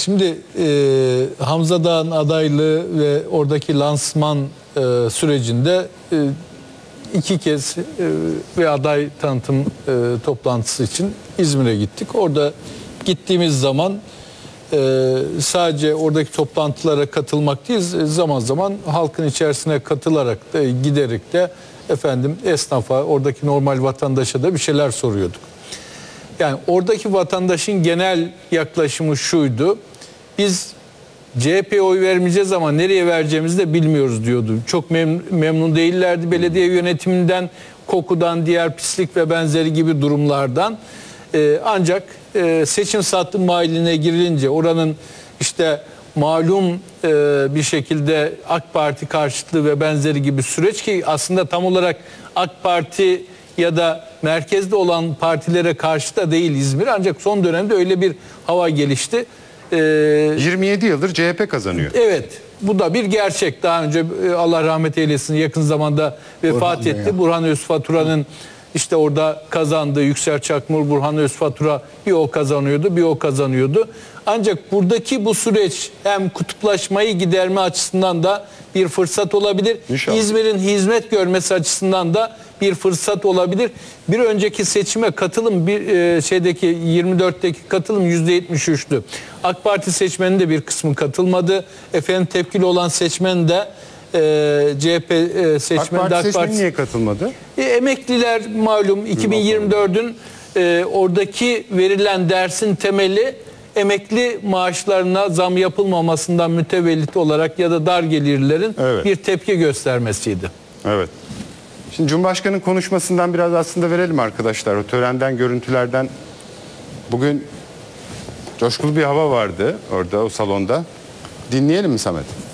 Şimdi Hamza Dağ'ın adaylığı ve oradaki lansman sürecinde 2 kez ve aday tanıtım toplantısı için İzmir'e gittik. Orada gittiğimiz zaman sadece oradaki toplantılara katılmak değil, zaman zaman halkın içerisine katılarak da giderek de esnafa, oradaki normal vatandaşa da bir şeyler soruyorduk. Yani oradaki vatandaşın genel yaklaşımı şuydu: biz CHP'ye oy vermeyeceğiz ama nereye vereceğimizi de bilmiyoruz diyordu. Çok memnun değillerdi belediye yönetiminden, kokudan, diğer pislik ve benzeri gibi durumlardan. Ancak seçim sattı mahalline girilince oranın işte malum bir şekilde AK Parti karşıtlığı ve benzeri gibi süreç, ki aslında tam olarak AK Parti ya da merkezde olan partilere karşı da değil İzmir, ancak son dönemde öyle bir hava gelişti. 27 yıldır CHP kazanıyor. Evet, bu da bir gerçek. Daha önce Allah rahmet eylesin yakın zamanda vefat etti. Burhan Özfatura'nın işte orada kazandığı, Yüksel Çakmur, Burhan Özfatura, bir o kazanıyordu, bir o kazanıyordu. Ancak buradaki bu süreç hem kutuplaşmayı giderme açısından da bir fırsat olabilir. İnşallah. İzmir'in hizmet görmesi açısından da bir fırsat olabilir. Bir önceki seçime katılım 24'teki katılım %73'tü. AK Parti seçmenin de bir kısmı katılmadı. Tepkili olan seçmen de CHP seçmeni. AK Parti seçmeni niye katılmadı? Emekliler malum 2024'ün oradaki verilen dersin temeli emekli maaşlarına zam yapılmamasından mütevellit olarak ya da dar gelirlerin bir tepki göstermesiydi. Evet. Şimdi Cumhurbaşkanı'nın konuşmasından biraz aslında verelim arkadaşlar. O törenden, görüntülerden. Bugün coşkulu bir hava vardı orada, o salonda. Dinleyelim mi Samet?